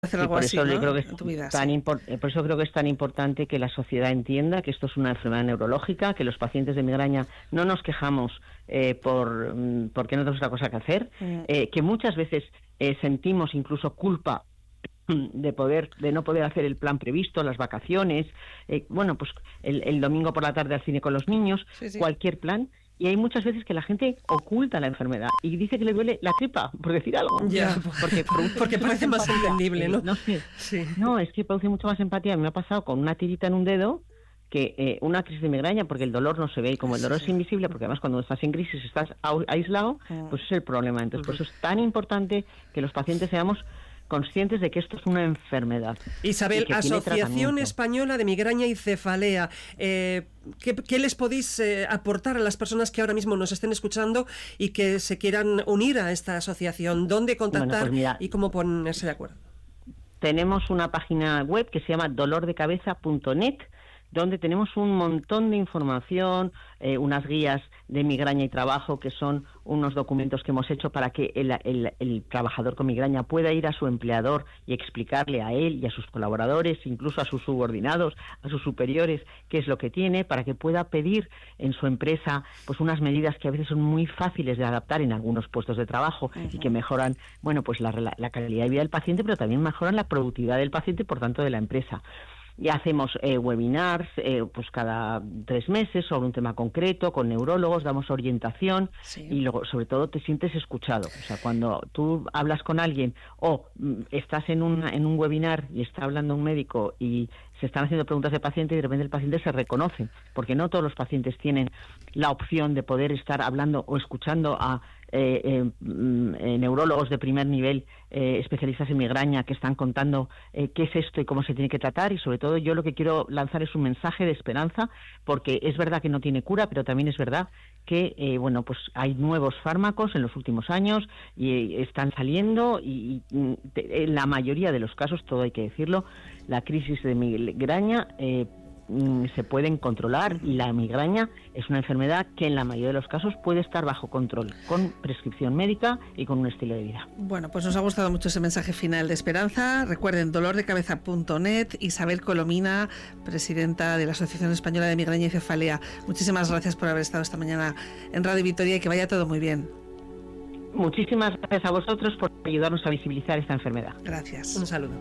hacer Y algo por así, eso yo ¿no? creo que En tu vida, por eso creo que es tan importante que la sociedad entienda que esto es una enfermedad neurológica, que los pacientes de migraña no nos quejamos porque no tenemos otra cosa que hacer, que muchas veces sentimos incluso culpa de no poder hacer el plan previsto, las vacaciones, pues el domingo por la tarde al cine con los niños, Sí. cualquier plan. Y hay muchas veces que la gente oculta la enfermedad y dice que le duele la tripa, por decir algo. Ya, porque parece más entendible, ¿no? No sé. Sí. No, es que produce mucho más empatía. Me ha pasado con una tirita en un dedo que una crisis de migraña, porque el dolor no se ve y como el dolor es invisible, porque además cuando estás en crisis estás aislado, pues es el problema. Entonces, por eso es tan importante que los pacientes seamos conscientes de que esto es una enfermedad. Isabel, Asociación Española de Migraña y Cefalea. ¿Qué les podéis aportar a las personas que ahora mismo nos estén escuchando y que se quieran unir a esta asociación? ¿Dónde contactar y cómo ponerse de acuerdo? Tenemos una página web que se llama dolordecabeza.net, donde tenemos un montón de información, unas guías de migraña y trabajo, que son unos documentos que hemos hecho para que el trabajador con migraña pueda ir a su empleador y explicarle a él y a sus colaboradores, incluso a sus subordinados, a sus superiores, qué es lo que tiene, para que pueda pedir en su empresa pues unas medidas que a veces son muy fáciles de adaptar en algunos puestos de trabajo y que mejoran pues la calidad de vida del paciente, pero también mejoran la productividad del paciente y por tanto de la empresa. Y hacemos webinars pues cada 3 meses sobre un tema concreto, con neurólogos, damos orientación y luego, sobre todo, te sientes escuchado. O sea, cuando tú hablas con alguien o estás en un webinar y está hablando un médico y se están haciendo preguntas de paciente y de repente el paciente se reconoce, porque no todos los pacientes tienen la opción de poder estar hablando o escuchando a neurólogos de primer nivel, especialistas en migraña, que están contando qué es esto y cómo se tiene que tratar. Y sobre todo yo lo que quiero lanzar es un mensaje de esperanza, porque es verdad que no tiene cura, pero también es verdad que pues hay nuevos fármacos en los últimos años y están saliendo y en la mayoría de los casos, todo hay que decirlo, la crisis de migraña se pueden controlar, y la migraña es una enfermedad que en la mayoría de los casos puede estar bajo control, con prescripción médica y con un estilo de vida. Bueno, pues nos ha gustado mucho ese mensaje final de esperanza. Recuerden, dolordecabeza.net. Isabel Colomina, presidenta de la Asociación Española de Migraña y Cefalea. Muchísimas gracias por haber estado esta mañana en Radio Vitoria y que vaya todo muy bien. Muchísimas gracias a vosotros por ayudarnos a visibilizar esta enfermedad. Gracias. Un saludo.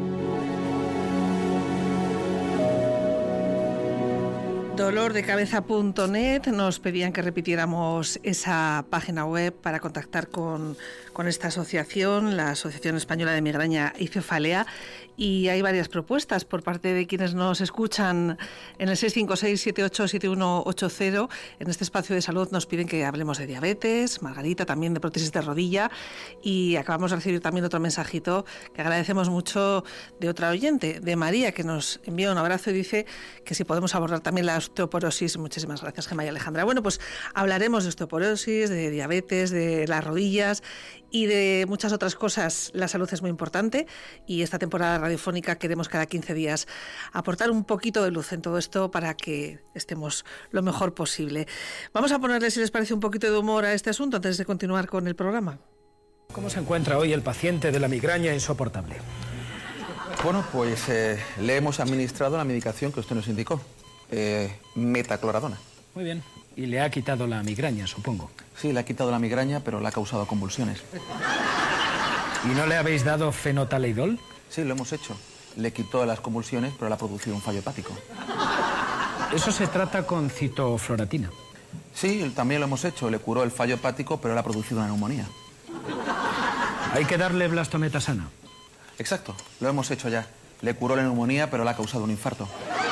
Dolordecabeza.net. Nos pedían que repitiéramos esa página web para contactar con esta asociación, la Asociación Española de Migraña y Cefalea, y hay varias propuestas por parte de quienes nos escuchan en el 656-787180. En este espacio de salud nos piden que hablemos de diabetes, Margarita también de prótesis de rodilla, y acabamos de recibir también otro mensajito que agradecemos mucho de otra oyente, de María, que nos envía un abrazo y dice que si podemos abordar también la osteoporosis. Muchísimas gracias, Gemma y Alejandra. Bueno, pues hablaremos de osteoporosis, de diabetes, de las rodillas y de muchas otras cosas. La salud es muy importante y esta temporada radiofónica queremos cada 15 días aportar un poquito de luz en todo esto para que estemos lo mejor posible. Vamos a ponerle, si les parece, un poquito de humor a este asunto antes de continuar con el programa. ¿Cómo se encuentra hoy el paciente de la migraña insoportable? Bueno, pues le hemos administrado la medicación que usted nos indicó, metacloradona. Muy bien. Y le ha quitado la migraña, supongo. Sí, le ha quitado la migraña, pero le ha causado convulsiones. ¿Y no le habéis dado fenotaleidol? Sí, lo hemos hecho. Le quitó las convulsiones, pero le ha producido un fallo hepático. Eso se trata con citofloratina. Sí, también lo hemos hecho. Le curó el fallo hepático, pero le ha producido una neumonía. Hay que darle blastometasana. Exacto, lo hemos hecho ya. Le curó la neumonía, pero le ha causado un infarto.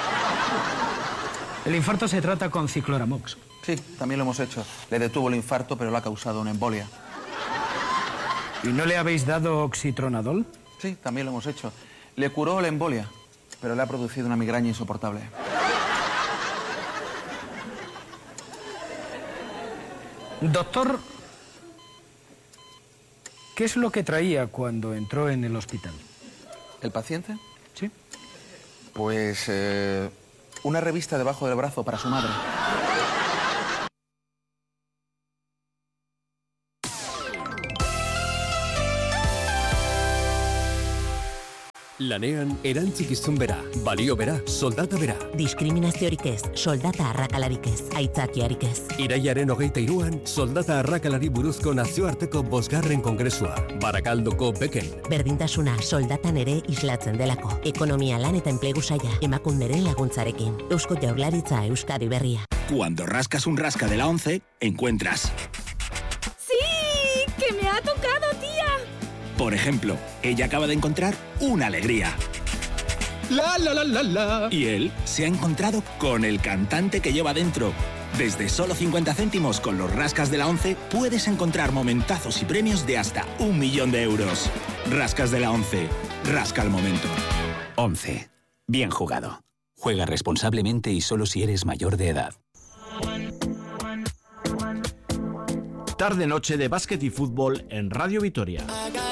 El infarto se trata con cicloramox. Sí, también lo hemos hecho. Le detuvo el infarto, pero le ha causado una embolia. ¿Y no le habéis dado oxitronadol? Sí, también lo hemos hecho. Le curó la embolia, pero le ha producido una migraña insoportable. Doctor, ¿qué es lo que traía cuando entró en el hospital? ¿El paciente? Sí. Pues una revista debajo del brazo para su madre. Lanean erantzukizun bera, balio bera, soldata bera. Diskriminaziorik ez, soldata arrakalarik ez, aitzakiarik ez. Irailaren 23an, soldata arrakalari buruzko nazioarteko 5. kongresua, Barakaldoko Beken. Berdintasuna soldatan ere islatzen delako. Ekonomia, lan eta enplegu saila, emakunderen laguntzarekin. Eusko Jaurlaritza, Euskadi Berria. Cuando rascas un rasca de la 11, encuentras... ¡Sí! ¡Que me ha tocado, tía! Por ejemplo, ella acaba de encontrar una alegría. La, la, la, la, la. Y él se ha encontrado con el cantante que lleva dentro. Desde solo 50 céntimos con los rascas de la 11 puedes encontrar momentazos y premios de hasta 1 millón de euros. Rascas de la 11. Rasca el momento. 11. Bien jugado. Juega responsablemente y solo si eres mayor de edad. Tarde-noche de básquet y fútbol en Radio Vitoria.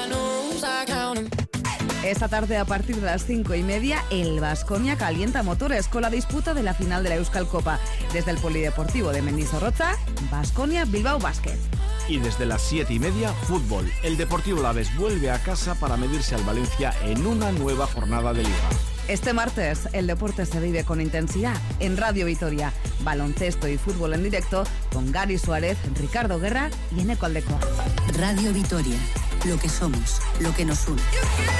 Esta tarde, a partir de las 5:30, el Baskonia calienta motores con la disputa de la final de la Euskal Copa. Desde el Polideportivo de Mendizorroza, Baskonia Bilbao Basket. Y desde las 7:30, fútbol. El Deportivo Alavés vuelve a casa para medirse al Valencia en una nueva jornada de Liga. Este martes, el deporte se vive con intensidad en Radio Vitoria. Baloncesto y fútbol en directo con Gary Suárez, Ricardo Guerra y Eneko Aldecoa. Radio Vitoria. Lo que somos, lo que nos une.